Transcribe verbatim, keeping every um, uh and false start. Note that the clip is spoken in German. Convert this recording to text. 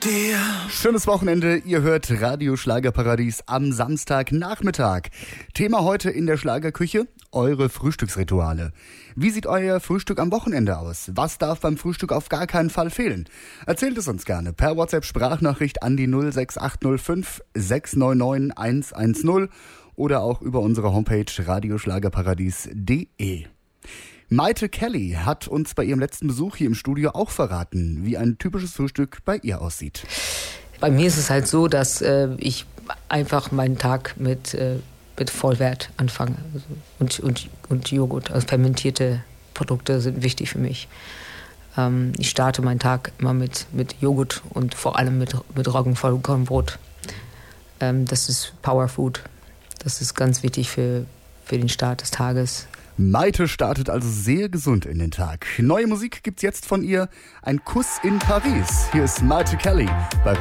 dir. Schönes Wochenende, ihr hört Radio Schlagerparadies am Samstagnachmittag. Thema heute in der Schlagerküche, eure Frühstücksrituale. Wie sieht euer Frühstück am Wochenende aus? Was darf beim Frühstück auf gar keinen Fall fehlen? Erzählt es uns gerne per WhatsApp-Sprachnachricht an die null sechs acht null fünf sechs neun neun eins eins null oder auch über unsere Homepage radioschlagerparadies punkt de. Mayte Kelly hat uns bei ihrem letzten Besuch hier im Studio auch verraten, wie ein typisches Frühstück bei ihr aussieht. Bei mir ist es halt so, dass äh, ich einfach meinen Tag mit, äh, mit Vollwert anfange. Also und, und, und Joghurt, also fermentierte Produkte sind wichtig für mich. Ähm, ich starte meinen Tag immer mit, mit Joghurt und vor allem mit, mit Roggenvollkornbrot. Ähm, das ist Power Food. Das ist ganz wichtig für, für den Start des Tages. Mayte startet also sehr gesund in den Tag. Neue Musik gibt's jetzt von ihr. Ein Kuss in Paris. Hier ist Mayte Kelly bei